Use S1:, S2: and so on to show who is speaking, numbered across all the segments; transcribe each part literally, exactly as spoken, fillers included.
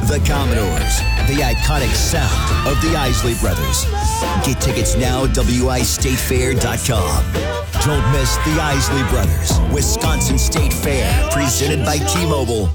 S1: The Commodores, the iconic sound of the Isley Brothers. Get tickets now at W I State Fair dot com. Don't miss the Isley Brothers, Wisconsin State Fair, presented by T-Mobile.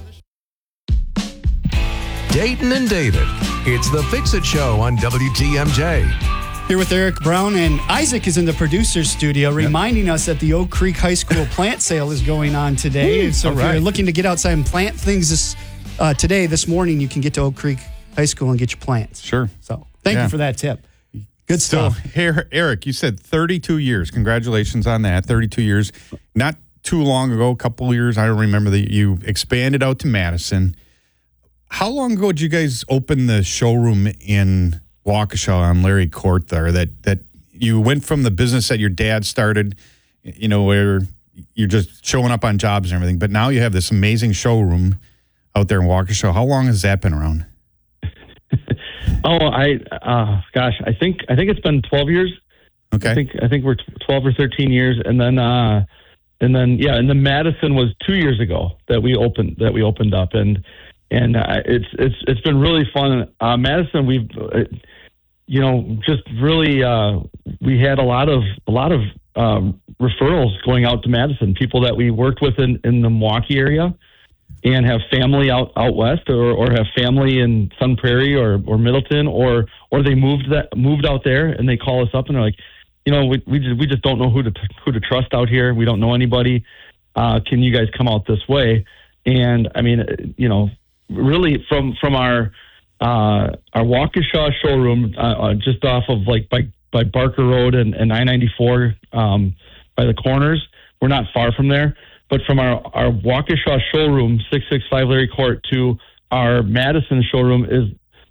S2: Dayton and David. It's the Fix-It Show on W T M J.
S3: Here with Eric Brown, and Isaac is in the producer's studio, reminding us that the Oak Creek High School plant sale is going on today.
S4: Ooh,
S3: so if
S4: right.
S3: you're looking to get outside and plant things this uh, today, this morning, you can get to Oak Creek High School and get your plants.
S4: Sure.
S3: So thank
S4: Yeah.
S3: you for that tip. Good
S4: So,
S3: stuff.
S4: hey, Eric, you said thirty-two years. Congratulations on that. thirty-two years. Not too long ago, a couple of years, I don't remember that you expanded out to Madison. How long ago did you guys open the showroom in Waukesha on Larry Court there? That that you went from the business that your dad started, you know, where you're just showing up on jobs and everything, but now you have this amazing showroom out there in Waukesha. How long has that been around?
S5: Oh, I uh, gosh, I think I think it's been twelve years.
S4: Okay.
S5: I think I think we're twelve or thirteen years, and then uh, and then yeah, and then Madison was two years ago that we opened that we opened up, and and uh, it's it's it's been really fun. Uh, Madison, we've uh, you know just really uh, we had a lot of a lot of um, referrals going out to Madison, people that we worked with in, in the Milwaukee area, and have family out, out west, or, or have family in Sun Prairie or, or Middleton, or or they moved that moved out there, and they call us up and they're like, you know, we we just we just don't know who to who to trust out here. We don't know anybody. Uh, can you guys come out this way? And I mean, you know, really from from our uh, our Waukesha showroom, uh, uh, just off of like by by Barker Road and, and I ninety-four um, by the corners, we're not far from there. But from our, our Waukesha showroom, six sixty-five Larry Court, to our Madison showroom is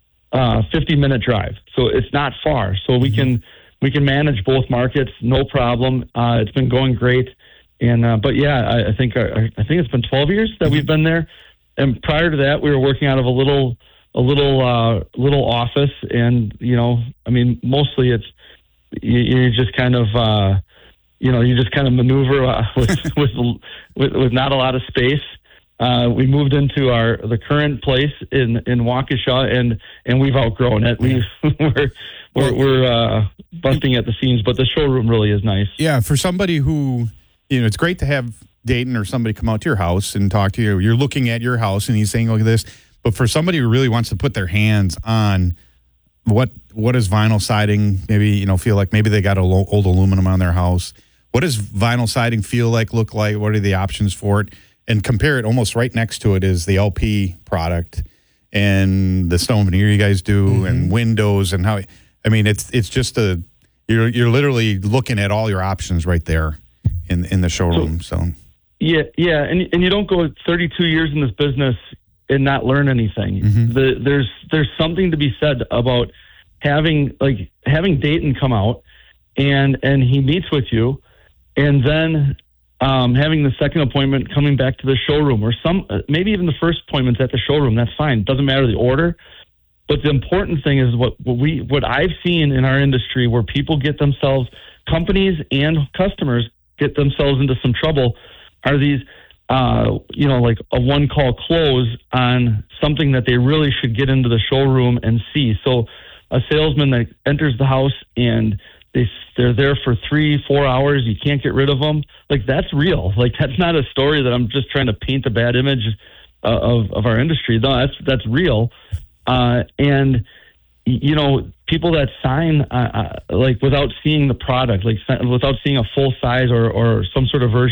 S5: a fifty-minute drive. So it's not far. So we can we can manage both markets, no problem. Uh, it's been going great. And uh, but yeah, I, I think I, I think it's been twelve years that we've been there. And prior to that, we were working out of a little a little uh, little office. And you know, I mean, mostly it's you, you just kind of. Uh, You know, you just kind of maneuver uh, with, with with with not a lot of space. Uh, we moved into our the current place in, in Waukesha, and, and we've outgrown it. We we're we're, we're uh, busting at the seams, but the showroom really is nice.
S4: Yeah, for somebody who, you know, it's great to have Dayton or somebody come out to your house and talk to you. You're looking at your house and he's saying, look at this. But for somebody who really wants to put their hands on what what is vinyl siding, maybe, you know, feel like maybe they got a lo- old aluminum on their house. What does vinyl siding feel like, look like? What are the options for it? And compare it, almost right next to it is the L P product and the stone veneer you guys do, mm-hmm. and windows, and how, I mean, it's it's just a, you're you're literally looking at all your options right there in in the showroom. So, so.
S5: Yeah, yeah, and and you don't go thirty-two years in this business and not learn anything. Mm-hmm. The, there's there's something to be said about having like having Dayton come out and and he meets with you. And then um, having the second appointment coming back to the showroom, or some maybe even the first appointment's at the showroom. That's fine. Doesn't matter the order. But the important thing is what, what we what I've seen in our industry, where people get themselves, companies and customers get themselves into some trouble, are these uh, you know like a one call close on something that they really should get into the showroom and see. So a salesman that enters the house and They, they're there for three, four hours. You can't get rid of them. Like, that's real. Like, that's not a story that I'm just trying to paint a bad image uh, of, of our industry. No, that's, that's real. Uh, and, you know, people that sign, uh, uh, like, without seeing the product, like, without seeing a full size or, or some sort of version